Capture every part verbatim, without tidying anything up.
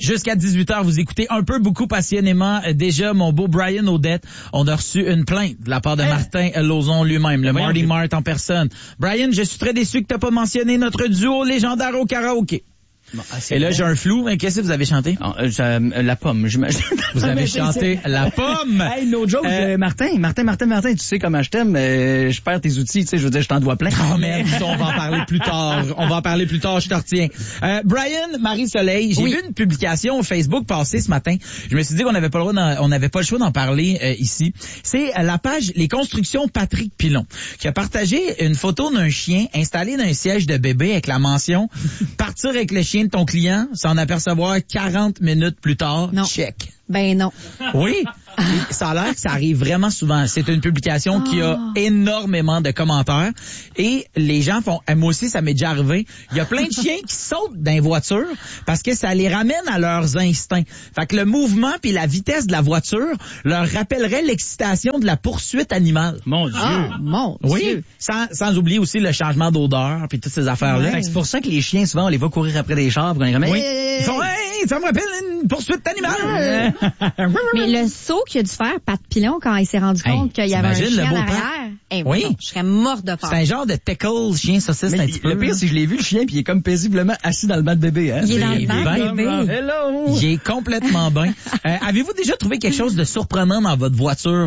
Jusqu'à dix-huit heures, vous écoutez un peu, beaucoup passionnément. Déjà, mon beau Brian Odette, on a reçu une plainte de la part de Martin Lauzon lui-même, le Marty Mart en personne. Brian, je suis très déçu que t'as pas mentionné notre duo légendaire au karaoké. Bon, ah, et là, bon. J'ai un flou. Mais qu'est-ce que vous avez chanté? Oh, euh, euh, la pomme, j'imagine. Vous avez chanté la pomme? Hey, no joke. Euh, Martin, Martin, Martin, Martin, tu sais comment je t'aime. Euh, je perds tes outils, tu sais, je veux dire, je t'en dois plein. Oh, merde, on va en parler plus tard. On va en parler plus tard, je te retiens. Euh, Brian, Marie-Soleil, j'ai oui. vu une publication Facebook passer ce matin. Je me suis dit qu'on n'avait pas le droit, on n'avait pas le choix d'en parler euh, ici. C'est la page Les Constructions Patrick Pilon, qui a partagé une photo d'un chien installé dans un siège de bébé avec la mention « Partir avec le chien de ton client, s'en apercevoir quarante minutes plus tard, non. check. » Ben non. Oui, ça a l'air que ça arrive vraiment souvent. C'est une publication oh. qui a énormément de commentaires et les gens font, moi aussi ça m'est déjà arrivé, il y a plein de chiens qui sautent dans les voitures parce que ça les ramène à leurs instincts. Fait que le mouvement puis la vitesse de la voiture leur rappellerait l'excitation de la poursuite animale. Mon Dieu. Ah, mon oui, Dieu. Sans, sans oublier aussi le changement d'odeur puis toutes ces affaires-là. Ouais. C'est pour ça que les chiens, souvent, on les voit courir après des chars. On est comme, oui. hey, ils font, hey, ça me rappelle une poursuite animale. Mais le saut qu'il a dû faire, Pat Pilon, quand il s'est rendu compte hey, qu'il y avait un chien en arrière, hey, oui. Non, je serais morte de peur. C'est un genre de tickle, chien saucisse un petit peu. Le pire, c'est que je l'ai vu, le chien, puis il est comme paisiblement assis dans le banc de bébé. Hein? Il est dans le banc de bébé. Hello! Il est complètement bien. Euh, avez-vous déjà trouvé quelque chose de surprenant dans votre voiture?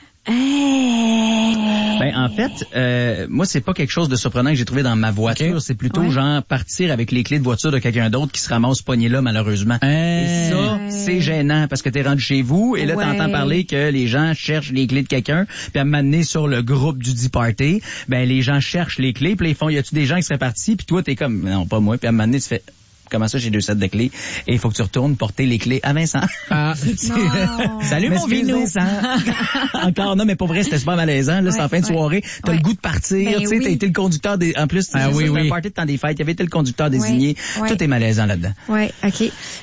Ben en fait, euh, moi c'est pas quelque chose de surprenant que j'ai trouvé dans ma voiture, okay. C'est plutôt ouais. genre partir avec les clés de voiture de quelqu'un d'autre qui se ramasse pogné là malheureusement. Euh... Et ça, c'est gênant parce que t'es rendu chez vous et là ouais. t'entends parler que les gens cherchent les clés de quelqu'un, puis à m'amener sur le groupe du dit party, ben les gens cherchent les clés, puis ils font, y a-tu des gens qui seraient partis, puis toi t'es comme non pas moi, puis à m'amener tu fais comment ça, j'ai deux sets de clés et il faut que tu retournes porter les clés à Vincent. Ah, salut mon Vincent. Encore non, mais pour vrai, c'était super malaisant. Là, ouais, c'est en fin de soirée. Ouais. T'as ouais. le goût de partir. Ben, tu sais, oui. t'as été le conducteur des. En plus, ah, oui, ça, oui. un party de temps des fêtes. Il y avait été le conducteur désigné. Ouais. Tout est malaisant là-dedans. Ouais, ok.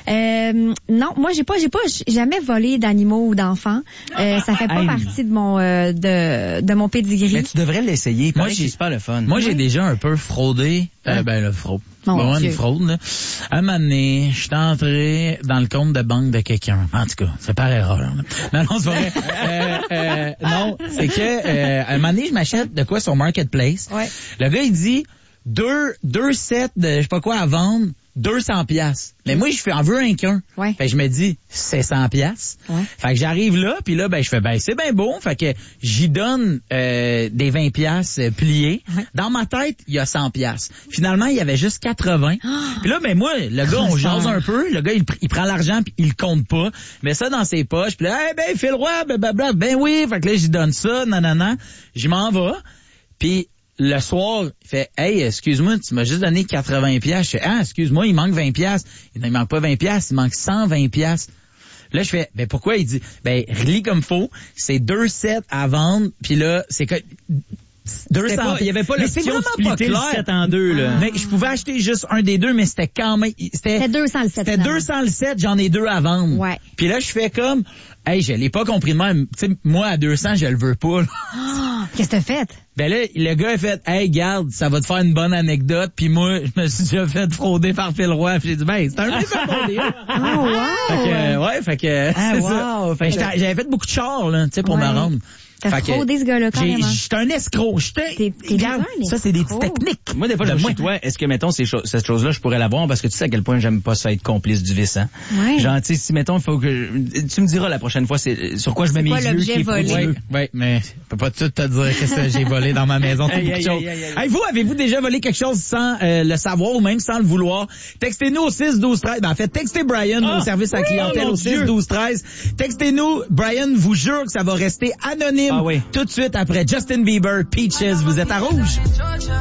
Euh, non, moi j'ai pas, j'ai pas jamais volé d'animaux ou d'enfants. Euh, ça fait pas hey. partie de mon euh, de de mon pédigree. Mais tu devrais l'essayer. Moi, j'ai super le fun. Moi, j'ai déjà un peu fraudé. Euh, hein? Ben le fraude. Bon, une fraude, là. Un moment donné, je suis entré dans le compte de banque de quelqu'un. En tout cas, c'est par erreur. Là. Non, non, c'est vrai. euh, euh, non, c'est que, euh, un moment donné, je m'achète de quoi sur Marketplace. Ouais. Le gars, il dit, deux, deux sets de, je sais pas quoi à vendre, deux cents piastres. Mais moi, je fais, en veux un qu'un. Ouais. Fait que je me dis, c'est cent piastres. Ouais. Fait que j'arrive là, puis là, ben, je fais, ben, c'est bien bon. Fait que j'y donne, euh, des vingt piastres pliés. Ouais. Dans ma tête, il y a cent piastres. Finalement, il y avait juste quatre-vingts. Oh. Puis là, ben, moi, le gars, on jase un peu. Le gars, il, il prend l'argent puis il le compte pas. Mais ça dans ses poches. Puis là, hey, ben, Phil Roy, blablabla. Ben oui. Fait que là, j'y donne ça, nanana. J'y m'en vais. Puis, le soir, il fait, hey, excuse-moi, tu m'as juste donné quatre-vingts piastres. Je fais, ah, excuse-moi, il manque vingt piastres. Il ne manque pas vingt piastres, il manque cent vingt piastres. Là, je fais, ben, pourquoi? Il dit, ben, relis comme faut. C'est deux sets à vendre. Puis là, c'est que, deux cents. Il y avait pas l'option de splitter le set en deux, là. Mais je pouvais acheter juste un des deux, mais c'était quand même, c'était, c'était deux cents le set. C'était deux cents le set, j'en ai deux à vendre. Ouais. Puis là, je fais comme, hey, je l'ai pas compris de même. Tu sais, moi, à deux cents, je le veux pas, là. Oh, qu'est-ce que t'as fait? Ben là, le gars a fait, hey, garde, ça va te faire une bonne anecdote. Puis moi, je me suis déjà fait frauder par Phil Roy. Puis j'ai dit, ben, c'est un peu frauder. Oh, wow! Fait que, ouais, fait que, ah, c'est wow. ça. Fait que j'avais fait beaucoup de chars, là, tu sais, pour ouais. me rendre. T'as fraudé ce gars-là, carrément. J'étais un escroc. J'étais, regarde, ça, c'est des petites techniques. Moi, des fois, je me dis, toi, est-ce que, mettons, ces cho- cette chose-là, je pourrais l'avoir parce que tu sais à quel point j'aime pas ça être complice du vice, hein? Ouais. Genre, tu sais, si, mettons, il faut que, tu me diras la prochaine fois, c'est, sur quoi je mets mes yeux. Qui est volé. Oui, oui, mais je peux pas tout te dire qu'est-ce que j'ai volé dans ma maison. Hey, hey, hey, hey, hey. Hey, vous, avez-vous déjà volé quelque chose sans euh, le savoir ou même sans le vouloir? Textez-nous au six douze treize. Ben, en fait, textez Brian oh, au service à la clientèle oui, au six douze treize. Textez-nous. Brian vous jure que ça va rester anonyme ah, oui. tout de suite après Justin Bieber, Peaches. Vous êtes à Rouge.